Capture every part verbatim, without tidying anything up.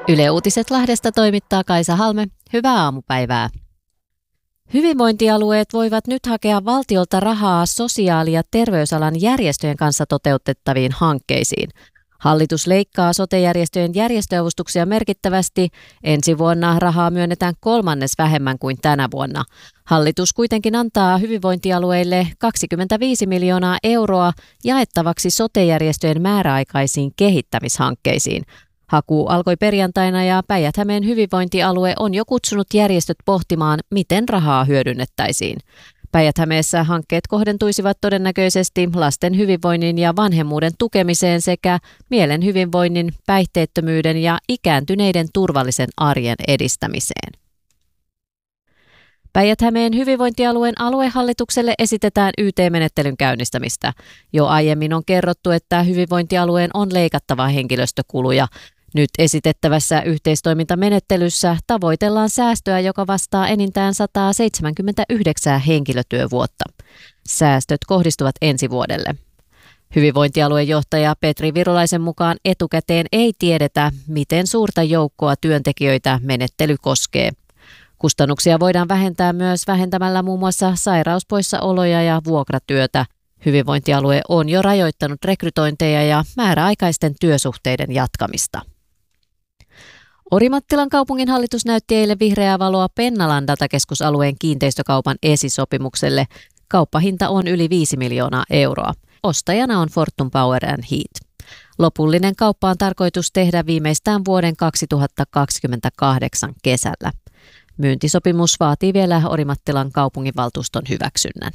Yle Uutiset Lahdesta toimittaa Kaisa Halme. Hyvää aamupäivää. Hyvinvointialueet voivat nyt hakea valtiolta rahaa sosiaali- ja terveysalan järjestöjen kanssa toteutettaviin hankkeisiin. Hallitus leikkaa sote-järjestöjen järjestöavustuksia merkittävästi. Ensi vuonna rahaa myönnetään kolmannes vähemmän kuin tänä vuonna. Hallitus kuitenkin antaa hyvinvointialueille kaksikymmentäviisi miljoonaa euroa jaettavaksi sote-järjestöjen määräaikaisiin kehittämishankkeisiin. Haku alkoi perjantaina ja Päijät-Hämeen hyvinvointialue on jo kutsunut järjestöt pohtimaan, miten rahaa hyödynnettäisiin. Päijät-Hämeessä hankkeet kohdentuisivat todennäköisesti lasten hyvinvoinnin ja vanhemmuuden tukemiseen sekä mielen hyvinvoinnin, päihteettömyyden ja ikääntyneiden turvallisen arjen edistämiseen. Päijät-Hämeen hyvinvointialueen aluehallitukselle esitetään Y T-menettelyn käynnistämistä. Jo aiemmin on kerrottu, että hyvinvointialueen on leikattava henkilöstökuluja. Nyt esitettävässä yhteistoimintamenettelyssä tavoitellaan säästöä, joka vastaa enintään sata seitsemänkymmentäyhdeksän henkilötyövuotta. Säästöt kohdistuvat ensi vuodelle. Hyvinvointialueen johtaja Petri Virolaisen mukaan etukäteen ei tiedetä, miten suurta joukkoa työntekijöitä menettely koskee. Kustannuksia voidaan vähentää myös vähentämällä muun muassa sairauspoissaoloja ja vuokratyötä. Hyvinvointialue on jo rajoittanut rekrytointeja ja määräaikaisten työsuhteiden jatkamista. Orimattilan kaupunginhallitus näytti eilen vihreää valoa Pennalan datakeskusalueen kiinteistökaupan esisopimukselle. Kauppahinta on yli viisi miljoonaa euroa. Ostajana on Fortum Power and Heat. Lopullinen kauppa on tarkoitus tehdä viimeistään vuoden kaksituhattakaksikymmentäkahdeksan kesällä. Myyntisopimus vaatii vielä Orimattilan kaupunginvaltuuston hyväksynnän.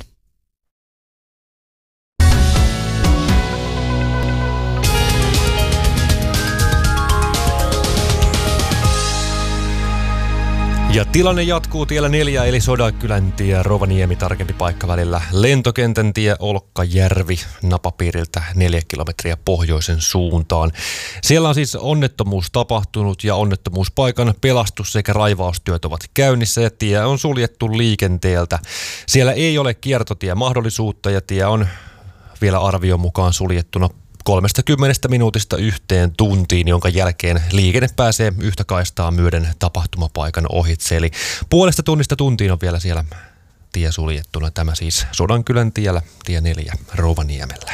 Ja tilanne jatkuu tiellä neljä eli Sodankylän tie, Rovaniemi tarkempi paikka välillä Lentokentän tie, Olkkajärvi napapiiriltä neljä kilometriä pohjoisen suuntaan. Siellä on siis onnettomuus tapahtunut ja onnettomuuspaikan pelastus- sekä raivaustyöt ovat käynnissä ja tie on suljettu liikenteeltä. Siellä ei ole kiertotiemahdollisuutta ja tie on vielä arvion mukaan suljettuna kolmekymmentä minuutista yhteen tuntiin, jonka jälkeen liikenne pääsee yhtä kaistaa myöden tapahtumapaikan ohitse. Eli puolesta tunnista tuntiin on vielä siellä tie suljettuna. Tämä siis Sodankylän tiellä, tie neljä Rovaniemellä.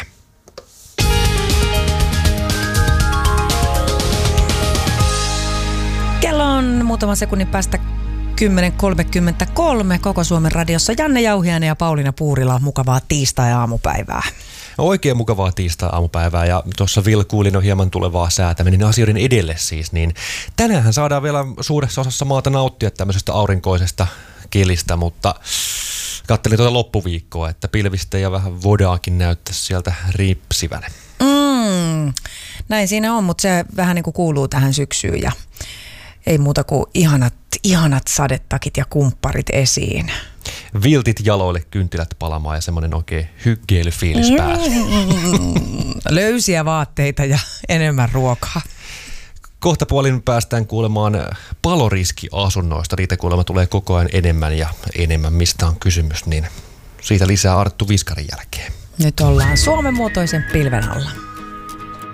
Kello on muutaman sekunnin päästä kymmenen kolmekymmentäkolme. Koko Suomen radiossa Janne Jauhiainen ja Pauliina Puurila. Mukavaa tiistai-aamupäivää. Oikein mukavaa tiistai-aamupäivää ja tuossa vilkuilin on hieman tulevaa säätä, menin asioiden edelle siis, niin tänään saadaan vielä suuressa osassa maata nauttia tämmöisestä aurinkoisesta kelistä, mutta katselin tuota loppuviikkoa, että pilvistä ja vähän vodaakin näyttäisi sieltä riipsivän. Mm, näin siinä on, mutta se vähän niin kuin kuuluu tähän syksyyn ja ei muuta kuin ihanat, ihanat sadetakit ja kumpparit esiin. Viltit jaloille, kynttilät palamaan ja semmoinen oikein hyggeilyfiilis päällä. Löysiä vaatteita ja enemmän ruokaa. Kohta puolin päästään kuulemaan paloriskiasunnoista. Niitä kuulemma tulee koko ajan enemmän ja enemmän. Mistä on kysymys, niin siitä lisää Arttu Viskarin jälkeen. Nyt ollaan Suomen muotoisen pilven alla.